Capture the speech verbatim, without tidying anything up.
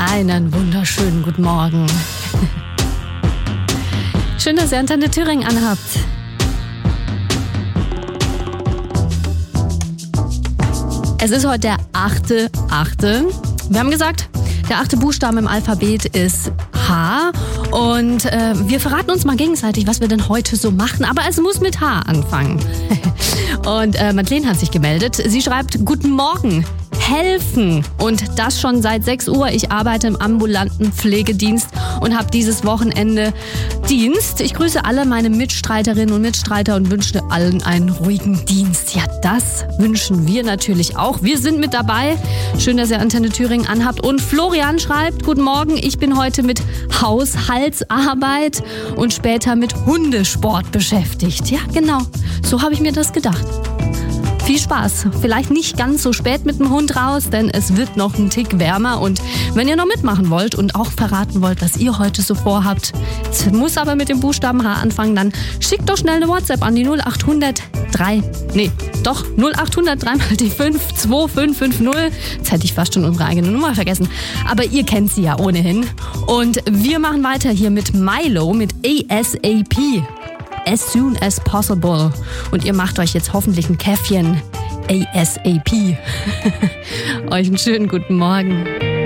Einen wunderschönen guten Morgen. Schön, dass ihr Antenne Thüringen anhabt. Es ist heute der achte achte Wir haben gesagt, der achte Buchstabe im Alphabet ist H. Und äh, wir verraten uns mal gegenseitig, was wir denn heute so machen. Aber es muss mit H anfangen. Und äh, Madeleine hat sich gemeldet. Sie schreibt, guten Morgen. Helfen. Und das schon seit sechs Uhr. Ich arbeite im ambulanten Pflegedienst und habe dieses Wochenende Dienst. Ich grüße alle meine Mitstreiterinnen und Mitstreiter und wünsche allen einen ruhigen Dienst. Ja, das wünschen wir natürlich auch. Wir sind mit dabei. Schön, dass ihr Antenne Thüringen anhabt. Und Florian schreibt, guten Morgen, ich bin heute mit Haushaltsarbeit und später mit Hundesport beschäftigt. Ja, genau. So habe ich mir das gedacht. Viel Spaß. Vielleicht nicht ganz so spät mit dem Hund raus, denn es wird noch ein Tick wärmer. Und wenn ihr noch mitmachen wollt und auch verraten wollt, was ihr heute so vorhabt, es muss aber mit dem Buchstaben H anfangen, dann schickt doch schnell eine WhatsApp an die null acht null null drei, nee, doch null acht null null drei mal die fünf zwei fünf fünf null. Jetzt hätte ich fast schon unsere eigene Nummer vergessen. Aber ihr kennt sie ja ohnehin. Und wir machen weiter hier mit Milo, mit A S A P. As soon as possible. Und ihr macht euch jetzt hoffentlich ein Käffchen. A S A P. Euch einen schönen guten Morgen.